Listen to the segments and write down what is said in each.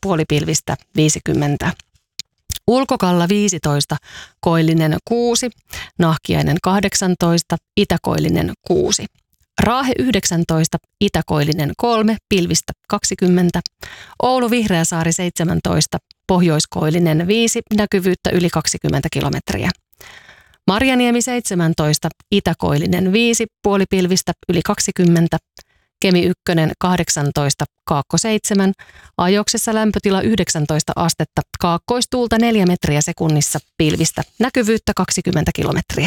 puolipilvistä 50. Ulkokalla 15, koillinen 6, Nahkiainen 18, itäkoillinen 6. Raahe 19, itäkoillinen 3, pilvistä 20. Oulu Vihreäsaari 17, pohjoiskoillinen 5, näkyvyyttä yli 20 kilometriä. Marjaniemi 17, itäkoillinen 5, puolipilvistä yli 20. Kemi 1 18, Kaakko 7, Ajoksessa lämpötila 19 astetta, kaakkoistuulta 4 metriä sekunnissa, pilvistä, näkyvyyttä 20 kilometriä.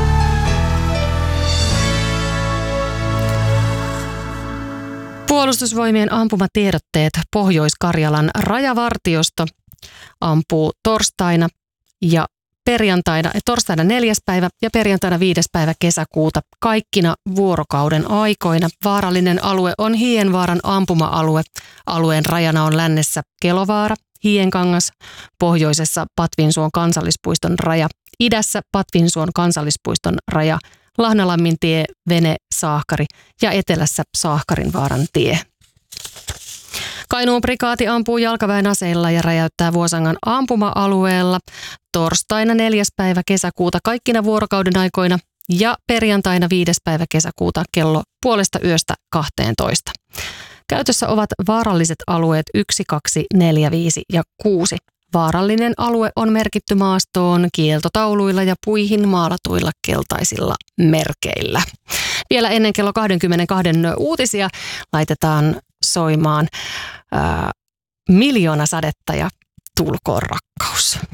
Puolustusvoimien ampumatiedotteet. Pohjois-Karjalan rajavartiosto ampuu torstaina 4. päivä ja perjantaina 5. päivä kesäkuuta kaikkina vuorokauden aikoina. Vaarallinen alue on Hiienvaaran ampuma-alue. Alueen rajana on lännessä Kelovaara, Hiienkangas, pohjoisessa Patvinsuon kansallispuiston raja, idässä Patvinsuon kansallispuiston raja, Lahnalammintie, Vene, Saahkari ja etelässä Saahkarinvaaran tie. Kainuun prikaati ampuu jalkaväen aseilla ja räjäyttää Vuosangan ampuma-alueella torstaina 4. päivä kesäkuuta kaikkina vuorokauden aikoina ja perjantaina 5. päivä kesäkuuta kello 0:30–12. Käytössä ovat vaaralliset alueet 1, 2, 4, 5 ja 6. Vaarallinen alue on merkitty maastoon kieltotauluilla ja puihin maalatuilla keltaisilla merkeillä. Vielä ennen kello 22 uutisia laitetaan soimaan Miljoona sadetta ja Tulkoon rakkaus.